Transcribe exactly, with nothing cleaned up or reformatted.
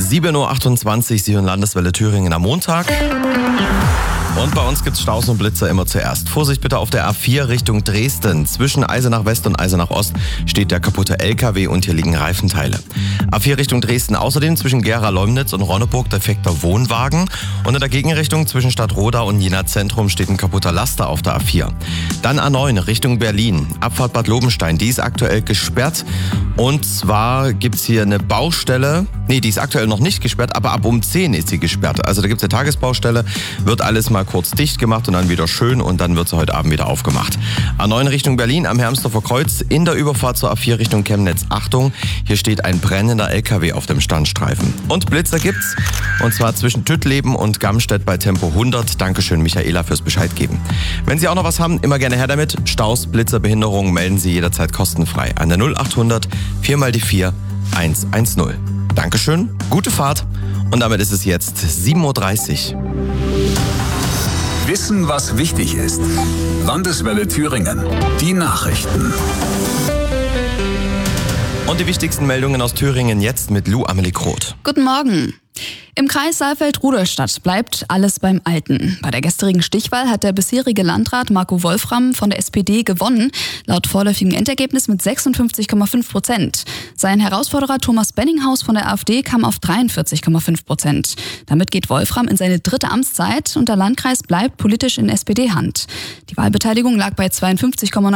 sieben Uhr achtundzwanzig, Sie hören Landeswelle Thüringen am Montag. Und bei uns gibt's Staus und Blitzer immer zuerst. Vorsicht bitte auf der A vier Richtung Dresden. Zwischen Eisenach West und Eisenach Ost steht der kaputte L K W und hier liegen Reifenteile. A vier Richtung Dresden außerdem zwischen Gera-Leumnitz und Ronneburg defekter Wohnwagen. Und in der Gegenrichtung zwischen Stadtroda und Jena Zentrum steht ein kaputter Laster auf der A vier. Dann A neun Richtung Berlin. Abfahrt Bad Lobenstein, die ist aktuell gesperrt. Und zwar gibt's hier eine Baustelle. Nee, die ist aktuell noch nicht gesperrt, aber ab um zehn ist sie gesperrt. Also da gibt's eine Tagesbaustelle, wird alles mal kurz dicht gemacht und dann wieder schön und dann wird sie heute Abend wieder aufgemacht. A neun Richtung Berlin am Hermsdorfer Kreuz in der Überfahrt zur A vier Richtung Chemnitz. Achtung, hier steht ein brennender L K W auf dem Standstreifen. Und Blitzer gibt's und zwar zwischen Tüttleben und Gamstedt bei Tempo hundert. Dankeschön Michaela fürs Bescheid geben. Wenn Sie auch noch was haben, immer gerne her damit. Staus, Blitzer, Behinderungen melden Sie jederzeit kostenfrei an der null achthundert vier mal die vier eins eins null. Dankeschön, gute Fahrt und damit ist es jetzt sieben Uhr dreißig. Wissen, was wichtig ist. Landeswelle Thüringen. Die Nachrichten. Und die wichtigsten Meldungen aus Thüringen jetzt mit Lou Amelie Kroth. Guten Morgen. Im Kreis Saalfeld-Rudolstadt bleibt alles beim Alten. Bei der gestrigen Stichwahl hat der bisherige Landrat Marco Wolfram von der S P D gewonnen, laut vorläufigem Endergebnis mit sechsundfünfzig Komma fünf Prozent. Sein Herausforderer Thomas Benninghaus von der AfD kam auf dreiundvierzig Komma fünf Prozent. Damit geht Wolfram in seine dritte Amtszeit und der Landkreis bleibt politisch in S P D-Hand. Die Wahlbeteiligung lag bei zweiundfünfzig Komma neun